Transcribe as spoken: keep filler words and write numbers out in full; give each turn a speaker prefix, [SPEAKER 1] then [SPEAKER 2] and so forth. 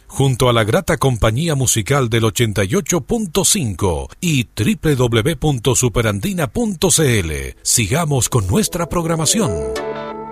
[SPEAKER 1] junto a la grata compañía musical del ochenta y ocho punto cinco y doble u doble u doble u punto superandina punto c l. Sigamos con nuestra programación.